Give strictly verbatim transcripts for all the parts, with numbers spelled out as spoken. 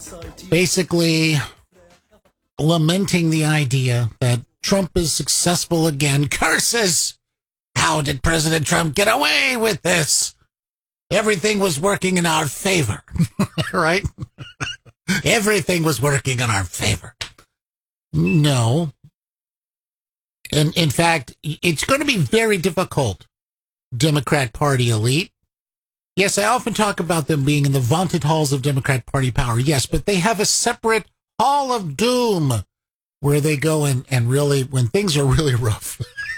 basically lamenting the idea that Trump is successful again. Curses! How did President Trump get away with this? Everything was working in our favor, right? Everything was working in our favor. No. And in fact, it's going to be very difficult, Democrat Party elite. Yes, I often talk about them being in the vaunted halls of Democrat Party power. Yes, but they have a separate hall of doom where they go and, and really, when things are really rough,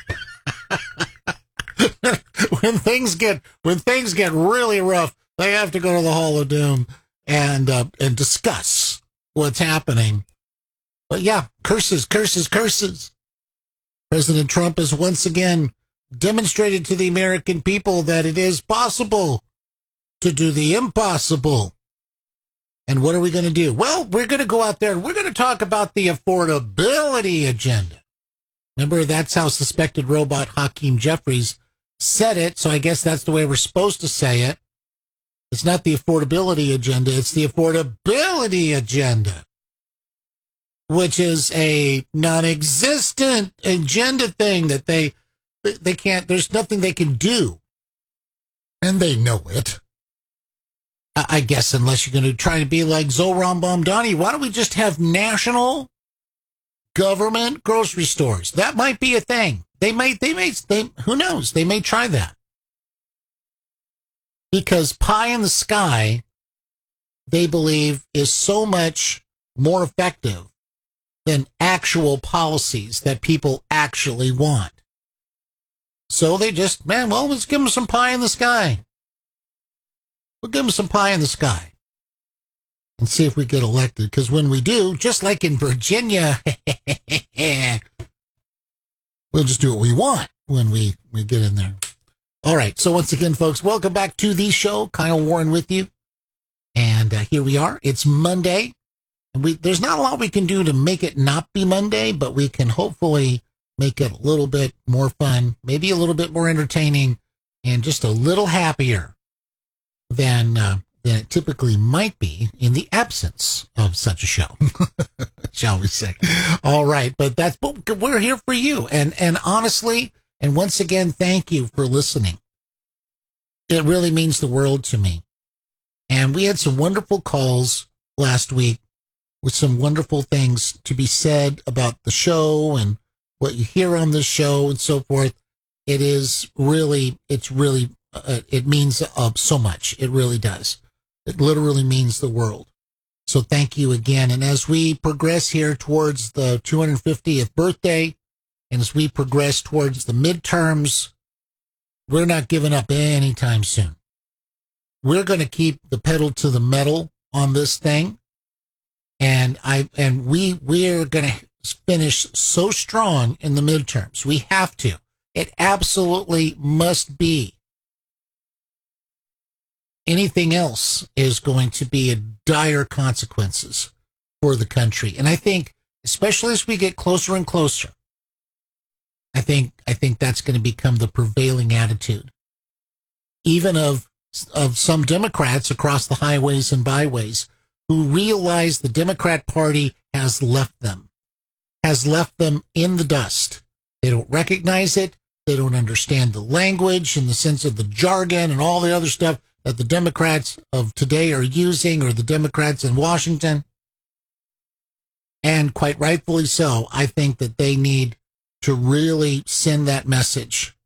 when things get, when things get really rough, they have to go to the hall of doom and, uh, and discuss what's happening. But yeah, curses, curses, curses. President Trump has once again demonstrated to the American people that it is possible to do the impossible. And what are we going to do? Well, we're going to go out there and we're going to talk about the affordability agenda. Remember, that's how suspected robot Hakeem Jeffries said it, so I guess that's the way we're supposed to say it. It's not the affordability agenda, it's the affordability agenda, which is a non-existent agenda thing that they they can't, there's nothing they can do. And they know it. I guess unless you're going to try to be like Zohran Mamdani, why don't we just have national government grocery stores? That might be a thing. They may, they may, they, who knows? They may try that. Because pie in the sky, they believe, is so much more effective than actual policies that people actually want. So they just, man, well, let's give them some pie in the sky. We'll give them some pie in the sky and see if we get elected. Because when we do, just like in Virginia, we'll just do what we want when we, we get in there. All right. So once again, folks, welcome back to the show. Kyle Warren with you. And uh, here we are. It's Monday. And we there's not a lot we can do to make it not be Monday, but we can hopefully make it a little bit more fun, maybe a little bit more entertaining, and just a little happier than uh, than it typically might be in the absence of such a show, shall we say. All right, but that's but we're here for you. And and honestly, and once again, thank you for listening. It really means the world to me. And we had some wonderful calls last week with some wonderful things to be said about the show and what you hear on this show and so forth. It is really, it's really, uh, it means uh, so much. It really does. It literally means the world. So thank you again. And as we progress here towards the two hundred fiftieth birthday, and as we progress towards the midterms, we're not giving up anytime soon. We're going to keep the pedal to the metal on this thing. And I, and we, we're going to finish so strong in the midterms. We have to. It absolutely must be. Anything else is going to be a dire consequences for the country. And I think, especially as we get closer and closer, I think, I think that's going to become the prevailing attitude, even of, of some Democrats across the highways and byways who realize the Democrat Party has left them, has left them in the dust. They don't recognize it. They don't understand the language in the sense of the jargon and all the other stuff that the Democrats of today are using, or the Democrats in Washington. And quite rightfully so, I think that they need to really send that message.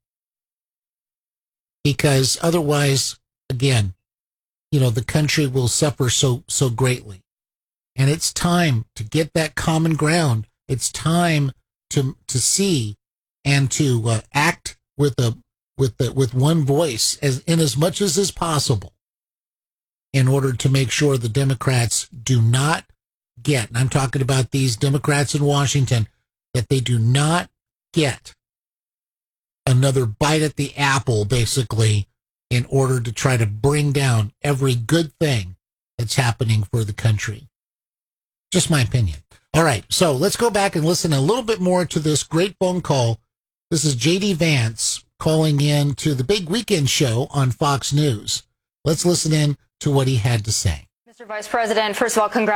Because otherwise, again, you know, the country will suffer so, so greatly. And it's time to get that common ground. It's time to, to see and to uh, act with a, with the, with one voice as in as much as is possible in order to make sure the Democrats do not get, and I'm talking about these Democrats in Washington, that they do not get another bite at the apple, basically, in order to try to bring down every good thing that's happening for the country. Just my opinion. All right, so let's go back and listen a little bit more to this great phone call. This is J D Vance calling in to the big weekend show on Fox News. Let's listen in to what he had to say. Mister Vice President, first of all, congratulations.